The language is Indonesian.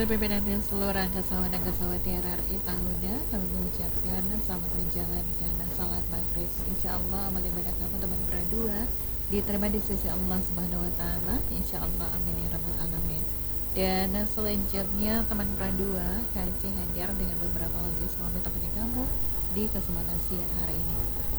pimpinan dan seluruh kasawan dan kasawati RRI Tahuda, kami mengucapkan selamat menjalankan salat maghrib. Insya Allah amal ibadah kamu teman berdua diterima di sisi Allah Subhanahu Wa Taala. Insya Allah, amin ya rabbal alamin. Dan selanjutnya teman berdua kaji hadir dengan beberapa lagi suami teman kamu di kesempatan siang hari ini.